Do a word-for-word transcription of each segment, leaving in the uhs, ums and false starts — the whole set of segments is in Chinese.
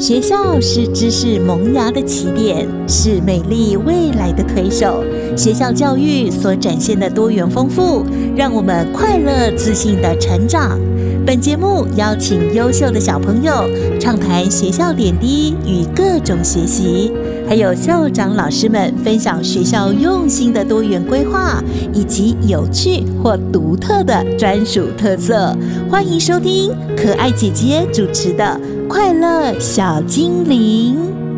学校是知识萌芽的起点，是美丽未来的推手。学校教育所展现的多元丰富，让我们快乐自信的成长。本节目邀请优秀的小朋友畅谈学校点滴与各种学习，还有校长老师们分享学校用心的多元规划，以及有趣或独特的专属特色。欢迎收听可爱姐姐主持的快乐小精灵。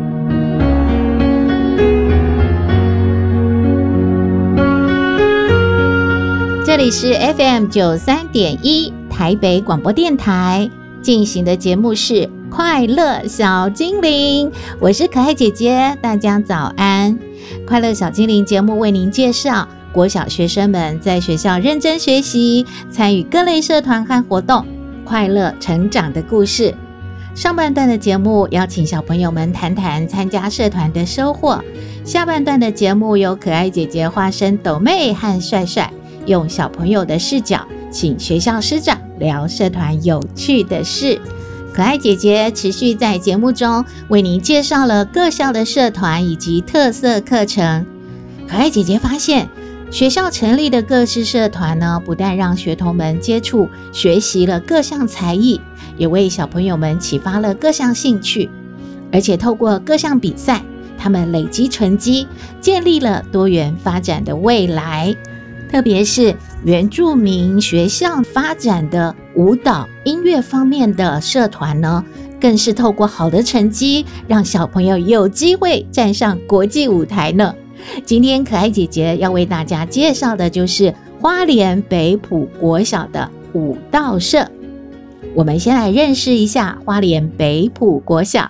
这里是 F M 九十三点一 台北广播电台进行的节目是快乐小精灵，我是可爱姐姐，大家早安。快乐小精灵节目为您介绍国小学生们在学校认真学习，参与各类社团和活动，快乐成长的故事。上半段的节目邀请小朋友们谈谈参加社团的收获，下半段的节目由可爱姐姐化身斗妹和帅帅，用小朋友的视角请学校师长聊社团有趣的事。可爱姐姐持续在节目中为您介绍了各校的社团以及特色课程。可爱姐姐发现学校成立的各式社团呢，不但让学童们接触学习了各项才艺，也为小朋友们启发了各项兴趣，而且透过各项比赛，他们累积成绩，建立了多元发展的未来。特别是原住民学校发展的舞蹈、音乐方面的社团呢，更是透过好的成绩，让小朋友有机会站上国际舞台呢。今天可爱姐姐要为大家介绍的就是花莲北埔国小的舞蹈社。我们先来认识一下花莲北埔国小。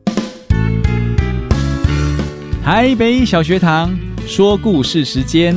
台北小学堂说故事时间。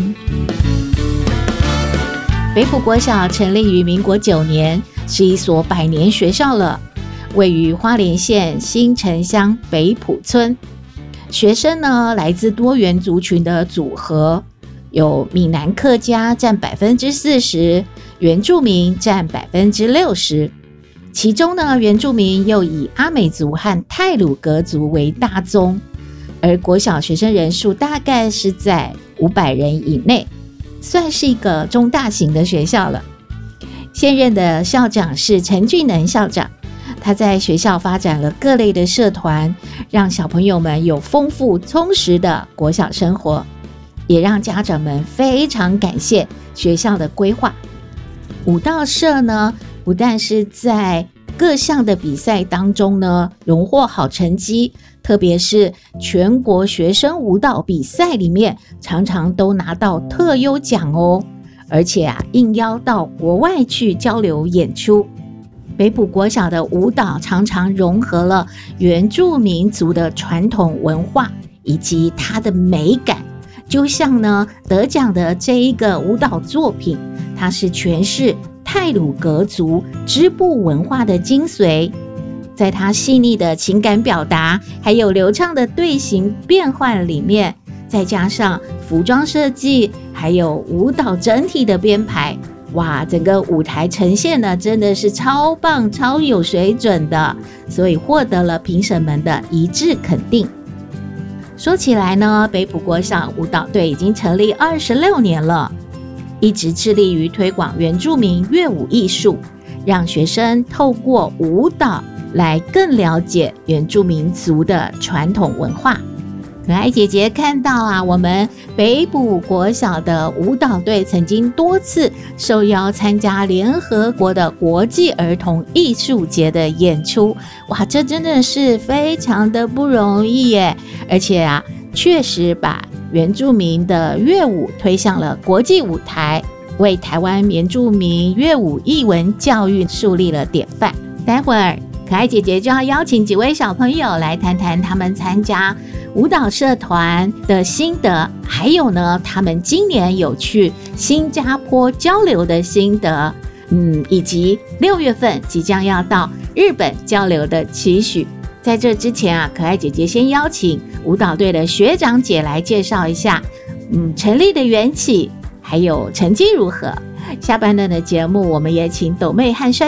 北埔国小成立于民国九年，是一所百年学校了，位于花莲县新城乡北埔村。学生呢来自多元族群的组合，有闽南客家占百分之四十，原住民占百分之六十。其中呢，原住民又以阿美族和太鲁阁族为大宗，而国小学生人数大概是在五百人以内，算是一个中大型的学校了。现任的校长是陈俊能校长，他在学校发展了各类的社团，让小朋友们有丰富充实的国小生活，也让家长们非常感谢学校的规划。舞蹈社呢，不但是在各项的比赛当中呢荣获好成绩，特别是全国学生舞蹈比赛里面常常都拿到特优奖哦，而且啊应邀到国外去交流演出。北埔国小的舞蹈常常融合了原住民族的传统文化以及它的美感，就像呢得奖的这一个舞蹈作品，它是诠释太鲁阁族织布文化的精髓，在它细腻的情感表达还有流畅的队形变换里面，再加上服装设计还有舞蹈整体的编排，哇，整个舞台呈现呢真的是超棒超有水准的，所以获得了评审们的一致肯定。说起来呢，北埔国小舞蹈队已经成立二十六年了，一直致力于推广原住民乐舞艺术，让学生透过舞蹈来更了解原住民族的传统文化。可爱姐姐看到啊，我们北埔国小的舞蹈队曾经多次受邀参加联合国的国际儿童艺术节的演出，哇，这真的是非常的不容易耶！而且啊，确实把原住民的乐舞推向了国际舞台，为台湾原住民乐舞艺文教育树立了典范。待会儿可爱姐姐就要邀请几位小朋友来谈谈他们参加舞蹈社团的心得，还有呢他们今年有去新加坡交流的心得，嗯，以及六月份即将要到日本交流的期许。在这之前啊，可爱姐姐先邀请舞蹈队的学长姐来介绍一下嗯，成立的缘起还有成绩如何。下半段的节目我们也请斗妹和帅